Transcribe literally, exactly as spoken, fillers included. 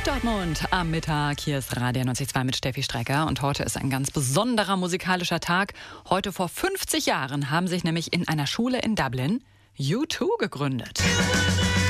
Dortmund am Mittag. Hier ist Radio neunzig Komma zwei mit Steffi Strecker und heute ist ein ganz besonderer musikalischer Tag. Heute vor fünfzig Jahren haben sich nämlich in einer Schule in Dublin U zwei gegründet.